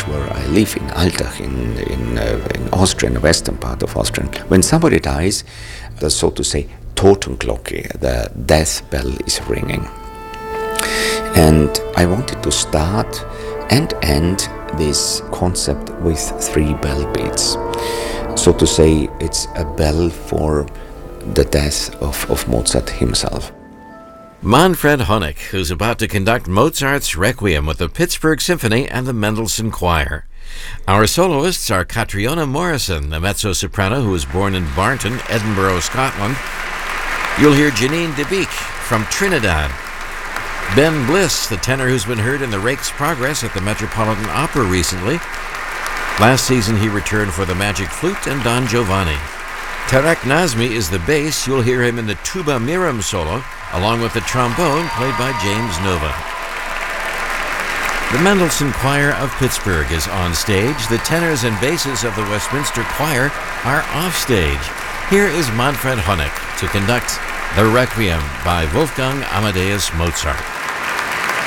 where I live, in Altach, in Austria, in the western part of Austria, when somebody dies, the, so to say, Totenglocke, the death bell is ringing. And I wanted to start and end this concept with 3 bell beats. So to say, it's a bell for the death of Mozart himself. Manfred Honeck, who's about to conduct Mozart's Requiem with the Pittsburgh Symphony and the Mendelssohn Choir. Our soloists are Catriona Morrison, the mezzo-soprano who was born in Barnton, Edinburgh, Scotland. You'll hear Janine de Beek from Trinidad. Ben Bliss, the tenor who's been heard in The Rake's Progress at the Metropolitan Opera recently. Last season he returned for the Magic Flute and Don Giovanni. Tarek Nazmi is the bass. You'll hear him in the Tuba Miram solo, along with the trombone played by James Nova. The Mendelssohn Choir of Pittsburgh is on stage. The tenors and basses of the Westminster Choir are off stage. Here is Manfred Honeck to conduct the Requiem by Wolfgang Amadeus Mozart.